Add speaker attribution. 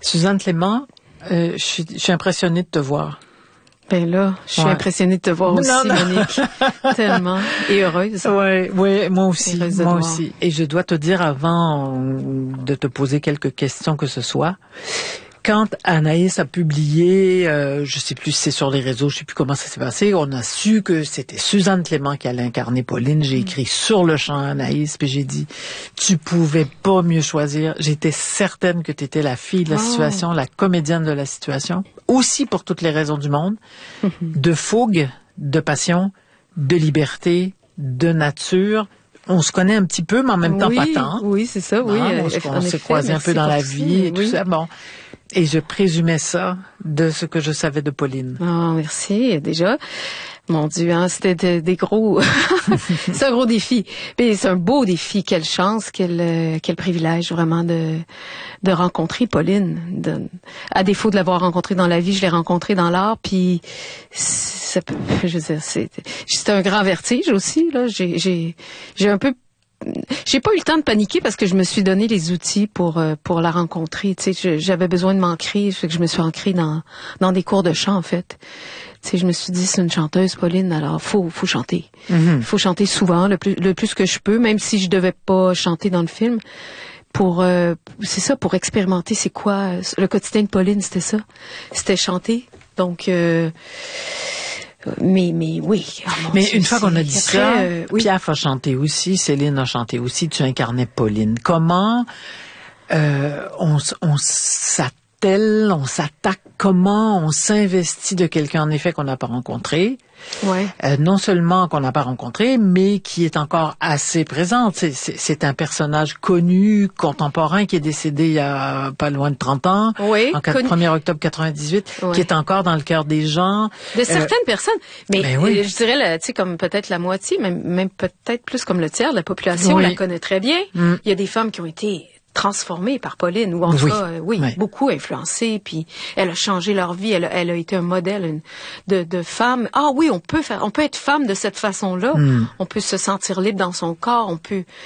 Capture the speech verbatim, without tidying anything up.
Speaker 1: Suzanne Clément, euh, je suis, je suis impressionnée de te voir.
Speaker 2: Ben là, je suis ouais. impressionnée de te voir aussi, non, non. Monique. Tellement. Et heureuse.
Speaker 1: Oui, oui, moi aussi. Moi aussi. Et je dois te dire avant de te poser quelques questions que ce soit, quand Anaïs a publié, euh, je sais plus si c'est sur les réseaux, je sais plus comment ça s'est passé, on a su que c'était Suzanne Clément qui allait incarner Pauline. J'ai écrit sur le champ à Anaïs, puis j'ai dit, tu pouvais pas mieux choisir. J'étais certaine que tu étais la fille de la oh. situation, la comédienne de la situation. Aussi pour toutes les raisons du monde, de fougue, de passion, de liberté, de nature. On se connaît un petit peu, mais en même temps
Speaker 2: oui,
Speaker 1: pas tant.
Speaker 2: Oui, c'est ça, oui.
Speaker 1: Non, on, on s'est croisés un peu dans la vie et tout ça. Bon. Et je présumais ça de ce que je savais de Pauline.
Speaker 2: Oh, merci, déjà. Mon Dieu, hein, c'était de, des gros... c'est un gros défi. Puis c'est un beau défi. Quelle chance, quel, euh, quel privilège vraiment de, de rencontrer Pauline. De, à défaut de l'avoir rencontrée dans la vie, je l'ai rencontrée dans l'art. Puis, ça peut, je veux dire, c'est, c'était un grand vertige aussi. Là, j'ai, j'ai, j'ai un peu... J'ai pas eu le temps de paniquer parce que je me suis donné les outils pour euh, pour la rencontrer. Tu sais, j'avais besoin de m'ancrer, fait que je me suis ancrée dans dans des cours de chant en fait. Tu sais, je me suis dit c'est une chanteuse, Pauline, alors faut faut chanter. Mm-hmm. Faut chanter souvent, le plus le plus que je peux, même si je devais pas chanter dans le film. Pour euh, c'est ça, pour expérimenter c'est quoi le quotidien de Pauline, c'était ça, c'était chanter. Donc euh, Mais, mais oui. Oh,
Speaker 1: mais une fois qu'on a dit
Speaker 2: après,
Speaker 1: ça,
Speaker 2: euh, oui.
Speaker 1: Piaf a chanté aussi, Céline a chanté aussi, tu incarnais Pauline. Comment euh, on, on s'attelle, on s'attaque, comment on s'investit de quelqu'un, en effet, qu'on n'a pas rencontré?
Speaker 2: Ouais.
Speaker 1: Euh, non seulement qu'on n'a pas rencontré, mais qui est encore assez présente. C'est, c'est, c'est un personnage connu, contemporain, qui est décédé il y a pas loin de trente ans,
Speaker 2: oui,
Speaker 1: en
Speaker 2: connu...
Speaker 1: premier octobre quatre-vingt-dix-huit,
Speaker 2: ouais.
Speaker 1: qui est encore dans le cœur des gens.
Speaker 2: De certaines euh, personnes. Mais
Speaker 1: ben oui.
Speaker 2: je dirais, tu sais, comme peut-être la moitié, même, même peut-être plus comme le tiers de la population, oui. la connaît très bien. Mm. Il y a des femmes qui ont été transformée par Pauline, ou en tout
Speaker 1: oui.
Speaker 2: cas, euh, oui, oui, beaucoup influencée, puis elle a changé leur vie, elle, elle a été un modèle une, de, de femme. Ah oui, on peut faire, on peut être femme de cette façon-là, mm. on peut se sentir libre dans son corps, on peut